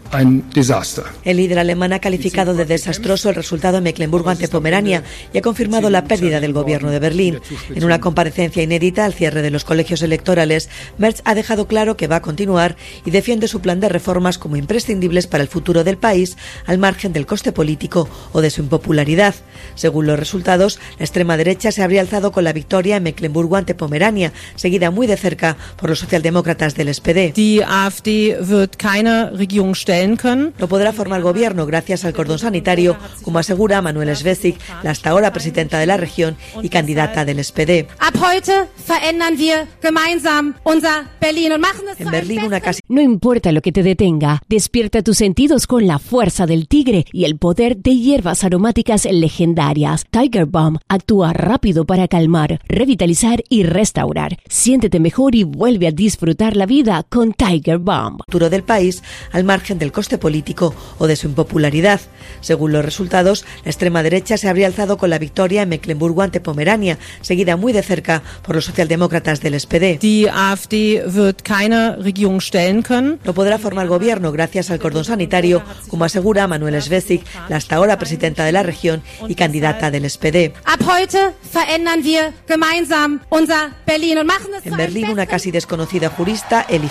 ein Desaster. El líder alemán ha calificado de desastroso el resultado en Mecklemburgo ante Pomerania y ha confirmado la pérdida del gobierno de Berlín. En una comparecencia inédita al cierre de los colegios electorales, Merz ha dejado claro que va a continuar y defiende su plan de reformas como imprescindibles para el futuro del país, al margen del coste político o de su impopularidad. Según los resultados, la extrema derecha se habría alzado con la victoria en Mecklemburgo ante Pomerania, seguida muy de cerca por los socialdemócratas del SPD. Die AfD wird keine Regierung stellen können. No podrá formar gobierno gracias al cordón sanitario, como asegura Manuela Schwesig, la hasta ahora presidenta de la región y candidata del SPD. Ab heute verändern wir gemeinsam unser Berlin und machen es En Berlín, una casi... No importa lo que te detenga, despierta tus sentidos con la fuerza del tigre y el poder de hierbas aromáticas legendarias. Tiger Balm actúa rápido para calmar, revitalizar y restaurar. Siéntete mejor y vuelve a disfrutar la vida con Tiger Balm. Futuro del país, al margen del coste político o de su impopularidad. Según los resultados, la extrema derecha se habría alzado con la victoria en Mecklemburgo ante Pomerania, seguida muy de cerca por los socialdemócratas del SPD. Die AfD wird keine Regierung stellen können. No podrá formar gobierno gracias al cordón sanitario, como asegura Manuela Schwesig, la hasta ahora presidenta de la región y candidata del SPD. Ab heute verändern wir gemeinsam unser Berlin und machen es En Berlín, una casi desconocida jurista,